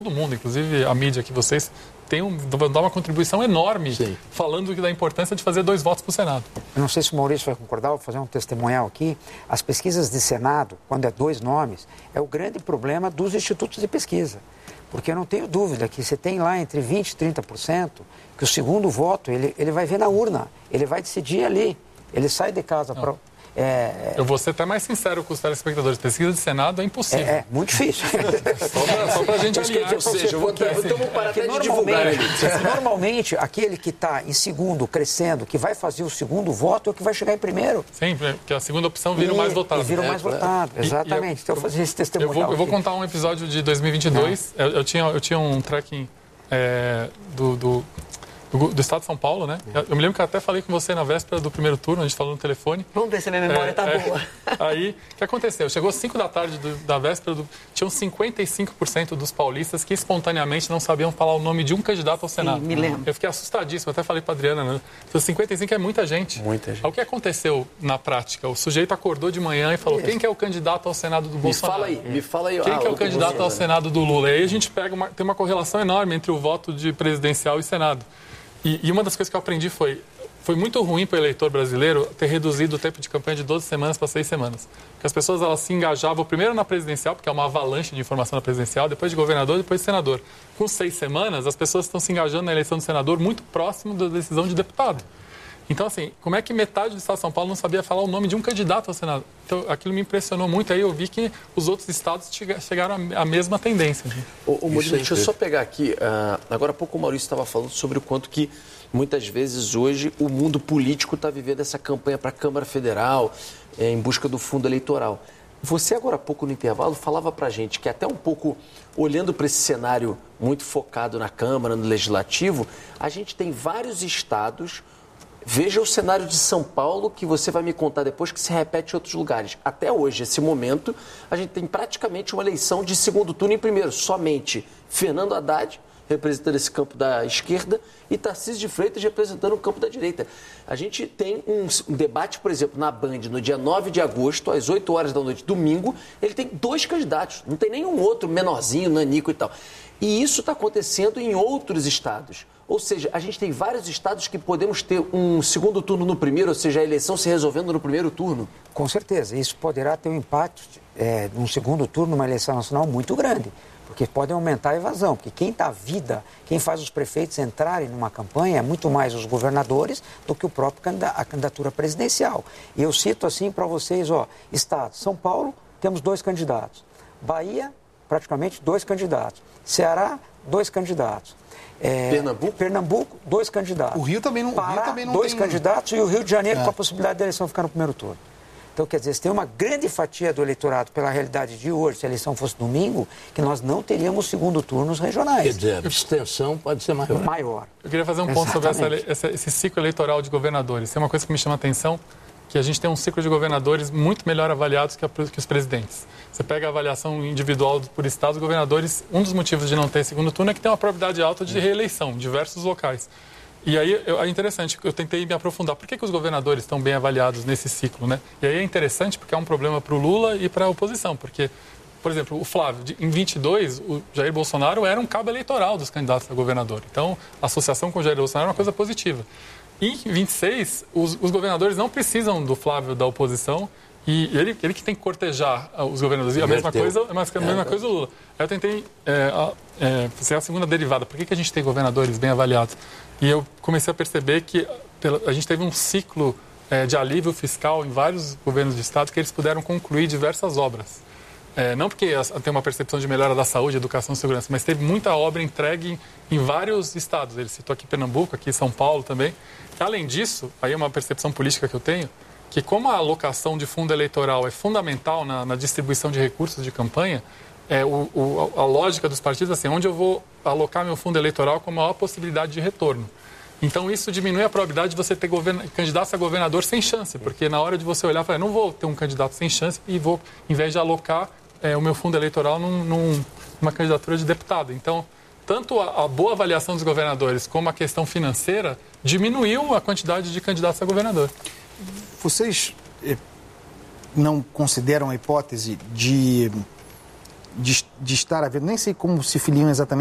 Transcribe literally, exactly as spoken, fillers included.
todo mundo, inclusive a mídia que vocês têm um, dá uma contribuição enorme. Sim. Falando da importância de fazer dois votos para o Senado. Eu não sei se o Maurício vai concordar, vou fazer um testemunhal aqui. As pesquisas de Senado, quando é dois nomes, é o grande problema dos institutos de pesquisa. Porque eu não tenho dúvida que você tem lá entre vinte por cento e trinta por cento que o segundo voto ele, ele vai ver na urna, ele vai decidir ali, ele sai de casa para... É, eu vou ser até mais sincero com os telespectadores. Pesquisa de Senado é impossível. É, é muito difícil. Só para a gente alinhar. Ou seja, vamos parar até de divulgar. Normalmente, aquele que está em segundo, crescendo, que vai fazer o segundo voto, é o que vai chegar em primeiro. Sim, porque a segunda opção vira o mais votado. E vira o mais é, votado, é. exatamente. E, então, eu vou fazer esse testemunho. Eu vou, eu vou contar um episódio de dois mil e vinte e dois. Eu, eu, tinha, eu tinha um tracking é, do... do Do, do Estado de São Paulo, né? Eu, eu me lembro que eu até falei com você na véspera do primeiro turno, a gente falou no telefone. Vamos ver se a minha memória é, tá é, boa. Aí, o que aconteceu? Chegou às cinco da tarde do, da véspera, do, tinham cinquenta e cinco por cento dos paulistas que espontaneamente não sabiam falar o nome de um candidato ao Senado. Sim, me lembro. Eu fiquei assustadíssimo, até falei para a Adriana, né? cinquenta e cinco é muita gente. Muita gente. Aí, o que aconteceu na prática? O sujeito acordou de manhã e falou, Isso. quem que é o candidato ao Senado do Bolsonaro? Me fala aí, me fala aí. Quem ah, que é o candidato Bolsonaro. ao Senado do Lula? E aí a gente pega uma, tem uma correlação enorme entre o voto de presidencial e Senado. E, e uma das coisas que eu aprendi foi, foi muito ruim para o eleitor brasileiro ter reduzido o tempo de campanha de doze semanas para seis semanas. Porque as pessoas elas se engajavam primeiro na presidencial, porque é uma avalanche de informação na presidencial, depois de governador, depois de senador. Com seis semanas, as pessoas estão se engajando na eleição do senador muito próximo da decisão de deputado. Então, assim, como é que metade do Estado de São Paulo não sabia falar o nome de um candidato ao Senado? Então, aquilo me impressionou muito. Aí eu vi que os outros estados chegaram à mesma tendência. O, o Murilo, deixa eu só pegar aqui. Uh, agora há pouco o Maurício estava falando sobre o quanto que, muitas vezes, hoje, o mundo político está vivendo essa campanha para a Câmara Federal, é, em busca do fundo eleitoral. Você, agora há pouco, no intervalo, falava para a gente que até um pouco, olhando para esse cenário muito focado na Câmara, no Legislativo, a gente tem vários estados... Veja o cenário de São Paulo, que você vai me contar depois, que se repete em outros lugares. Até hoje, esse momento, a gente tem praticamente uma eleição de segundo turno em primeiro. Somente Fernando Haddad, representando esse campo da esquerda, e Tarcísio de Freitas, representando o campo da direita. A gente tem um, um debate, por exemplo, na Band, no dia nove de agosto, às oito horas da noite, domingo, ele tem dois candidatos. Não tem nenhum outro menorzinho, nanico e tal. E isso está acontecendo em outros estados. Ou seja, a gente tem vários estados que podemos ter um segundo turno no primeiro, ou seja, a eleição se resolvendo no primeiro turno. Com certeza. Isso poderá ter um impacto é, num segundo turno, numa eleição nacional muito grande. Porque pode aumentar a evasão. Porque quem dá vida, quem faz os prefeitos entrarem numa campanha é muito mais os governadores do que o próprio a candidatura presidencial. E eu cito assim para vocês, ó, estado, São Paulo, temos dois candidatos. Bahia, praticamente dois candidatos. Ceará, dois candidatos. É, Pernambuco? Pernambuco, dois candidatos. O Rio também não, Pará, o Rio também não dois tem... candidatos e o Rio de Janeiro é. com a possibilidade da eleição ficar no primeiro turno. Então, quer dizer, se tem uma grande fatia do eleitorado pela realidade de hoje, se a eleição fosse domingo, que nós não teríamos segundo turno nos regionais. Quer dizer, a abstenção pode ser maior. Maior. Eu queria fazer um ponto Exatamente. sobre essa, essa, esse ciclo eleitoral de governadores. Tem uma coisa que me chama a atenção, que a gente tem um ciclo de governadores muito melhor avaliados que, a, que os presidentes. Você pega a avaliação individual por estados, governadores, um dos motivos de não ter segundo turno é que tem uma probabilidade alta de reeleição em diversos locais. E aí é interessante, eu tentei me aprofundar. Por que, que os governadores estão bem avaliados nesse ciclo, né? E aí é interessante porque é um problema para o Lula e para a oposição, porque, por exemplo, o Flávio, em vinte e dois, o Jair Bolsonaro era um cabo eleitoral dos candidatos a governador. Então, a associação com o Jair Bolsonaro é uma coisa positiva. Em vinte e seis, os, os governadores não precisam do Flávio da oposição e ele, ele que tem que cortejar os governadores. E a mesma coisa, a mesma coisa do Lula. Eu tentei é, é, fazer a segunda derivada. Por que, que a gente tem governadores bem avaliados? E eu comecei a perceber que pela, a gente teve um ciclo é, de alívio fiscal em vários governos de estado que eles puderam concluir diversas obras. É, não porque tem uma percepção de melhora da saúde, educação e segurança, mas teve muita obra entregue em vários estados. Ele citou aqui Pernambuco, aqui São Paulo também. Além disso, aí é uma percepção política que eu tenho, que como a alocação de fundo eleitoral é fundamental na, na distribuição de recursos de campanha, é, o, o, a lógica dos partidos é assim, onde eu vou alocar meu fundo eleitoral com a maior possibilidade de retorno. Então, isso diminui a probabilidade de você ter govern... candidato a governador sem chance, porque na hora de você olhar, falar, não vou ter um candidato sem chance e vou, em vez de alocar é, o meu fundo eleitoral num, num, numa candidatura de deputado. Então, tanto a, a boa avaliação dos governadores como a questão financeira diminuiu a quantidade de candidatos a governador. Vocês não consideram a hipótese de de, de estar havendo, nem sei como se filiam exatamente